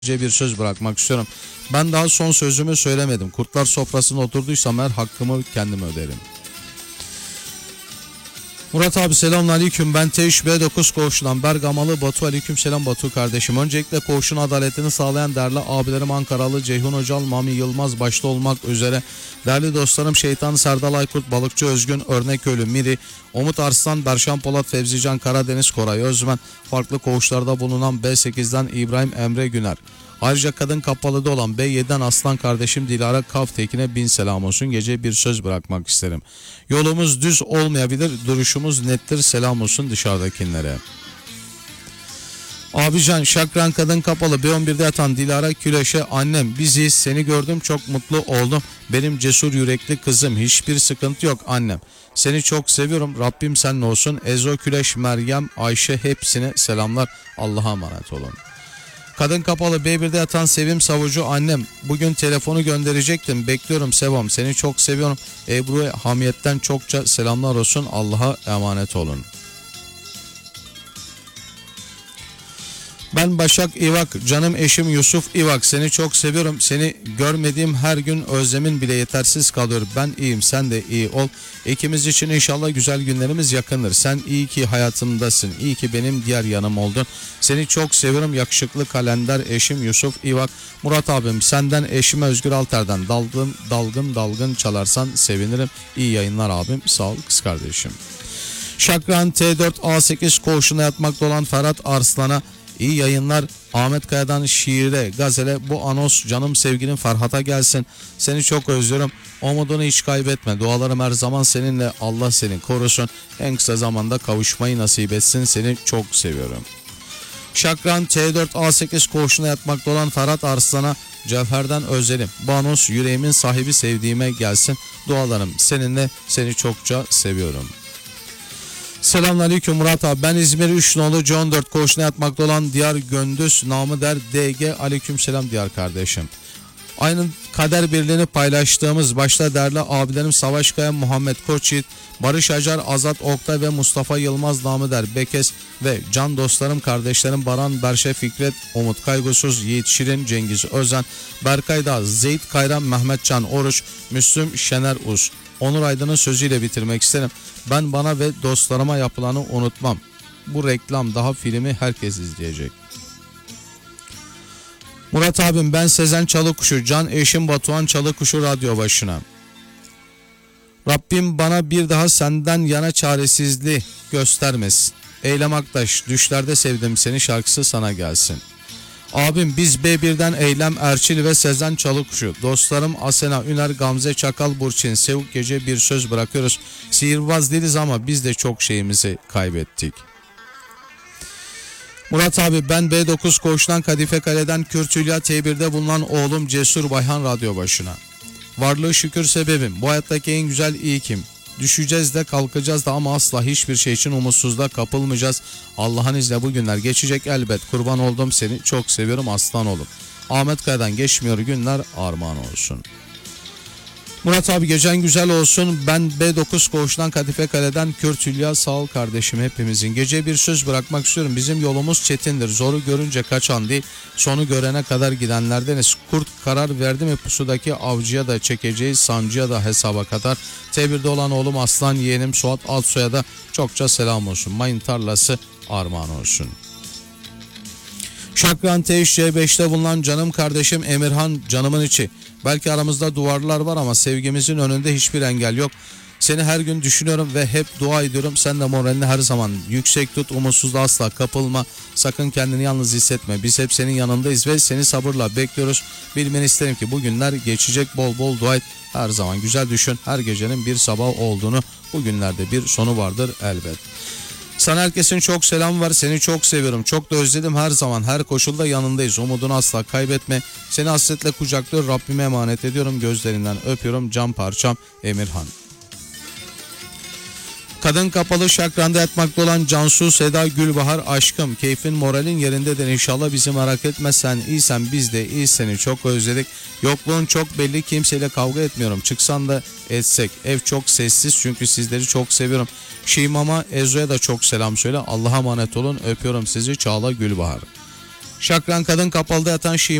bir söz bırakmak istiyorum. Ben daha son sözümü söylemedim. Kurtlar sofrasına oturduysam eğer hakkımı kendim öderim. Murat abi selamünaleyküm. Ben Teş B9 koğuşundan Bergamalı Batu. Aleyküm selam Batu kardeşim. Öncelikle koğuşun adaletini sağlayan değerli abilerim Ankaralı Ceyhun Hocal, Mami Yılmaz başta olmak üzere değerli dostlarım Şeytan Serdal Aykurt, Balıkçı Özgün, Örneköylü Miri, Umut Arslan, Berşan Polat, Fevzican Karadeniz, Koray Özmen, farklı koğuşlarda bulunan B8'den İbrahim Emre Güner. Ayrıca kadın kapalıda olan B7'den Aslan kardeşim Dilara Kavtekin'e bin selam olsun. Gece bir söz bırakmak isterim. Yolumuz düz olmayabilir, duruşumuz nettir, selam olsun dışarıdakilere. Abican Şakran kadın kapalı B11'de yatan Dilara Küleş'e annem biziz, seni gördüm çok mutlu oldum. Benim cesur yürekli kızım, hiçbir sıkıntı yok annem. Seni çok seviyorum, Rabbim seninle olsun. Ezo Küleş, Meryem, Ayşe hepsine selamlar, Allah'a emanet olun. Kadın kapalı B1'de yatan Sevim Savucu annem, bugün telefonu gönderecektim, bekliyorum Sevam, seni çok seviyorum. Ebru Hamiyet'ten çokça selamlar olsun, Allah'a emanet olun. Ben Başak İvak, canım eşim Yusuf İvak, seni çok seviyorum. Seni görmediğim her gün özlemin bile yetersiz kalıyor. Ben iyiyim, sen de iyi ol. İkimiz için inşallah güzel günlerimiz yakındır. Sen iyi ki hayatımdasın, iyi ki benim diğer yanım oldun. Seni çok seviyorum yakışıklı kalender eşim Yusuf İvak. Murat abim senden eşime Özgür Alter'den dalgın çalarsan sevinirim. İyi yayınlar abim, sağ ol kız kardeşim. Şakran T4A8 koğuşuna yatmakta olan Ferhat Arslan'a İyi yayınlar. Ahmet Kaya'dan şiire, gazele bu anons canım sevgilim Ferhat'a gelsin. Seni çok özlüyorum. Umudunu hiç kaybetme. Dualarım her zaman seninle. Allah seni korusun. En kısa zamanda kavuşmayı nasip etsin. Seni çok seviyorum. Şakran T4A8 koğuşuna yatmakta olan Ferhat Arslan'a Cevher'den özelim. Bu anons yüreğimin sahibi sevdiğime gelsin. Dualarım seninle. Seni çokça seviyorum. Selamünaleyküm Murat abi. Ben İzmir 3 nolu C14 koğuşuna yatmakta olan Diyar Göndüz namı der DG. Aleykümselam Diyar kardeşim. Aynı kader birliğini paylaştığımız başta değerli abilerim Savaş Kaya, Muhammed Koçyiğit, Barış Acar, Azat Oktay ve Mustafa Yılmaz namı der Bekes ve can dostlarım kardeşlerim Baran Berşe, Fikret, Umut Kaygusuz, Yiğit Şirin, Cengiz Özen, Berkay Dağ, Zeyt Kayran, Mehmetcan Oruç, Müslüm Şener Uz. Onur Aydın'ın sözüyle bitirmek isterim. Ben bana ve dostlarıma yapılanı unutmam. Bu reklam daha filmi herkes izleyecek. Murat abim ben Sezen Çalıkuşu, can eşim Batuhan Çalıkuşu radyo başına. Rabbim bana bir daha senden yana çaresizliği göstermesin. Eylem Aktaş, düşlerde sevdim seni şarkısı sana gelsin. Abim biz B1'den Eylem Erçil ve Sezen Çalıkuşu, dostlarım Asena Üner, Gamze Çakal Burçin, Sevuk Gece bir söz bırakıyoruz. Sihirbaz değiliz ama biz de çok şeyimizi kaybettik. Murat abi ben B9 koğuştan Kadife Kale'den Kürtülya T1'de bulunan oğlum Cesur Bayhan radyo başına. Varlığı şükür sebebim, bu hayattaki en güzel iyi kim? Düşeceğiz de kalkacağız da ama asla hiçbir şey için umutsuzluğa kapılmayacağız. Allah'ın izniyle bu günler geçecek elbet. Kurban oldum seni çok seviyorum aslan oğlum. Ahmet Kaya'dan geçmiyor günler, armağan olsun. Murat abi gecen güzel olsun. Ben B9 koğuştan Kadife Kale'den Kürt Hülya, sağ ol kardeşim hepimizin. Gece bir söz bırakmak istiyorum. Bizim yolumuz çetindir. Zoru görünce kaçan değil, sonu görene kadar gidenlerdeniz. Kurt karar verdi mi pusudaki avcıya da çekeceğiz, sancıya da hesaba kadar. T1'de olan oğlum Aslan, yeğenim Suat Altsoy'a da çokça selam olsun. Mayın tarlası armağan olsun. Şakran T3C5'te bulunan canım kardeşim Emirhan, canımın içi. Belki aramızda duvarlar var ama sevgimizin önünde hiçbir engel yok. Seni her gün düşünüyorum ve hep dua ediyorum. Sen de moralini her zaman yüksek tut, umutsuzluğa asla kapılma. Sakın kendini yalnız hissetme. Biz hep senin yanındayız ve seni sabırla bekliyoruz. Bilmeni isterim ki bu günler geçecek, bol bol dua et. Her zaman güzel düşün. Her gecenin bir sabah olduğunu, bu günlerde bir sonu vardır elbet. Sana herkesin çok selam var. Seni çok seviyorum. Çok da özledim her zaman. Her koşulda yanındayız. Umudunu asla kaybetme. Seni hasretle kucaklıyor. Rabbime emanet ediyorum. Gözlerinden öpüyorum. Can parçam Emirhan. Kadın kapalı Şakran'da yatmakta olan Cansu Seda Gülbahar, aşkım keyfin moralin yerindedir inşallah, bizi merak etme, sen iyisen biz de iyiyiz, seni çok özledik, yokluğun çok belli, kimseyle kavga etmiyorum, çıksan da etsek, ev çok sessiz çünkü sizleri çok seviyorum. Şimam'a Ezo'ya da çok selam söyle, Allah'a emanet olun, öpüyorum sizi. Çağla Gülbahar. Şakran kadın kapalıda yatan